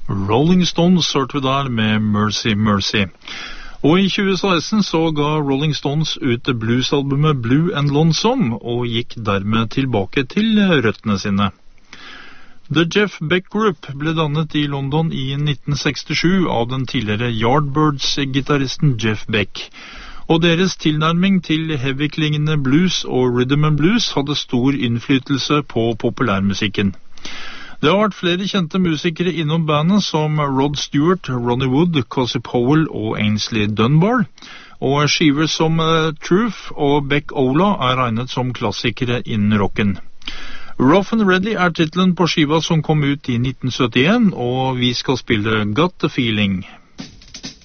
Rolling Stones hørte vi der med Mercy Mercy. Og i 2016 så ga Rolling Stones ut bluesalbumet Blue and Lonesome og gikk dermed tilbake til røttene sine. The Jeff Beck Group ble dannet i London i 1967 av den tidligere Yardbirds-gitarristen Jeff Beck. Og deres tilnærming til heavy-klingende blues og rhythm and blues hadde stor innflytelse på populærmusikken. Det har vært flere kjente musikere innom bandet som Rod Stewart, Ronnie Wood, Cozy Powell og Ainsley Dunbar, og skiver som Truth og Beck Ola er regnet som klassikere innen rocken. Rough and Ready er titlen på skiva som kom ut i 1971, og vi skal spille Got the Feeling.